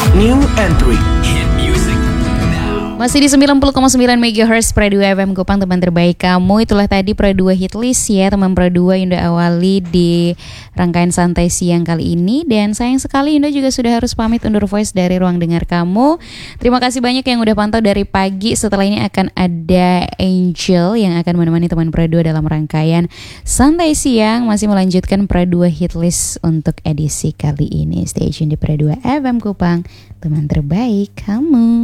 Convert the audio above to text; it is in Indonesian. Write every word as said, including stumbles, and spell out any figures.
New entry. Masih di sembilan puluh koma sembilan megahertz Pro dua F M Kupang, teman terbaik kamu. Itulah tadi Pro dua Hitlist ya, teman Pro dua Yunda awali di rangkaian santai siang kali ini. Dan sayang sekali Yunda juga sudah harus pamit undur voice dari ruang dengar kamu. Terima kasih banyak yang udah pantau dari pagi. Setelah ini akan ada Angel yang akan menemani teman Pro dua dalam rangkaian santai siang. Masih melanjutkan Pro dua Hitlist untuk edisi kali ini. Stay tune di Pro dua F M Kupang, teman terbaik kamu.